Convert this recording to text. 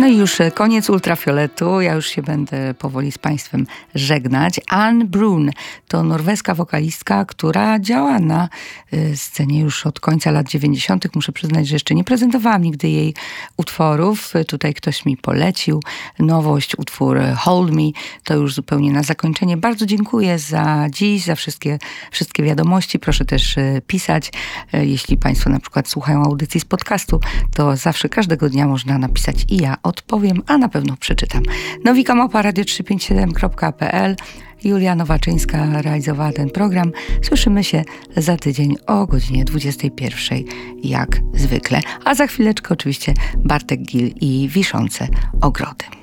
No i już koniec Ultrafioletu. Ja już się będę powoli z Państwem żegnać. Anne Brun to norweska wokalistka, która działa na scenie już od końca lat 90. Muszę przyznać, że jeszcze nie prezentowałam nigdy jej utworów. Tutaj ktoś mi polecił nowość, utwór Hold Me. To już zupełnie na zakończenie. Bardzo dziękuję za dziś, za wszystkie wiadomości. Proszę też pisać. Jeśli Państwo na przykład słuchają audycji z podcastu, to zawsze każdego dnia można napisać i ja odpowiem, a na pewno przeczytam. nowika@radio357.pl. Julia Nowaczyńska realizowała ten program. Słyszymy się za tydzień o godzinie 21, jak zwykle. A za chwileczkę oczywiście Bartek Gil i Wiszące Ogrody.